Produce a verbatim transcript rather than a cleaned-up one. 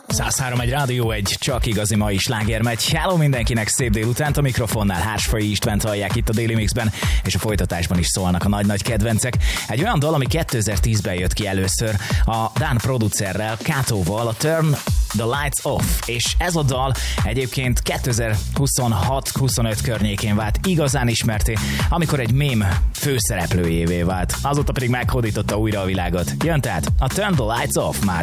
száz három egy Rádió egy, csak igazi mai sláger megy. Hello mindenkinek, szép délutánt, a mikrofonnál Hársfai Istvánt hallják itt a Daily Mixben, és a folytatásban is szólnak a nagy-nagy kedvencek. Egy olyan dal, ami kétezer-tízben jött ki először a dán producerrel, Katóval, a Turn the Lights Off, és ez a dal egyébként kétezer-huszonhat-huszonöt környékén vált igazán ismerté, amikor egy mém főszereplőjévé vált. Azóta pedig meghódította újra a világot. Jön tehát a Turn the Lights Off már.